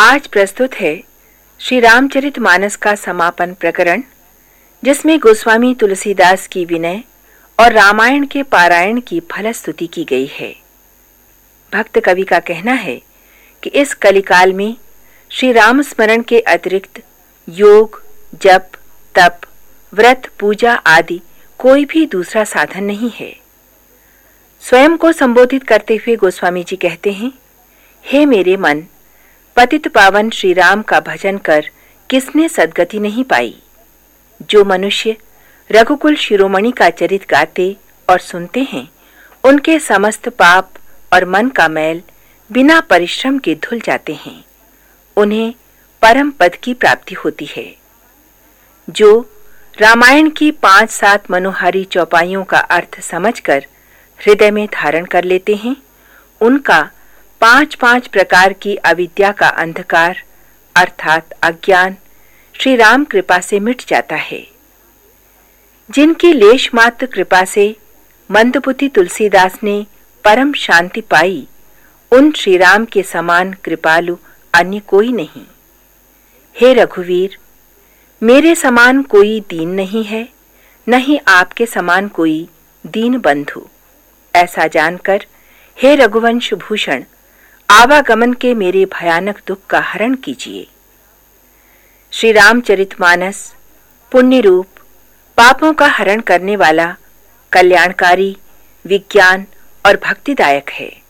आज प्रस्तुत है श्री रामचरितमानस का समापन प्रकरण, जिसमें गोस्वामी तुलसीदास की विनय और रामायण के पारायण की फलस्तुति की गई है। भक्त कवि का कहना है कि इस कलिकाल में श्री राम स्मरण के अतिरिक्त योग, जप, तप, व्रत, पूजा आदि कोई भी दूसरा साधन नहीं है। स्वयं को संबोधित करते हुए गोस्वामी जी कहते हैं, हे मेरे मन, पतित पावन श्री राम का भजन कर किसने सद्गति नहीं पाई। जो मनुष्य रघुकुल शिरोमणि का चरित गाते और सुनते हैं, उनके समस्त पाप और मन का मैल बिना परिश्रम के धुल जाते हैं। उन्हें परम पद की प्राप्ति होती है। जो रामायण की 5-7 मनोहारी चौपाइयों का अर्थ समझकर हृदय में धारण कर लेते हैं, उनका 5-5 प्रकार की अविद्या का अंधकार अर्थात अज्ञान श्री राम कृपा से मिट जाता है। जिनकी लेश मात्र कृपा से मंदबुद्धि तुलसीदास ने परम शांति पाई, उन श्री राम के समान कृपालु अन्य कोई नहीं। हे रघुवीर, मेरे समान कोई दीन नहीं है, न ही आपके समान कोई दीन बंधु। ऐसा जानकर हे रघुवंश भूषण, आवागमन के मेरे भयानक दुख का हरण कीजिए। श्री रामचरितमानस पुण्य रूप, पापों का हरण करने वाला, कल्याणकारी, विज्ञान और भक्तिदायक है।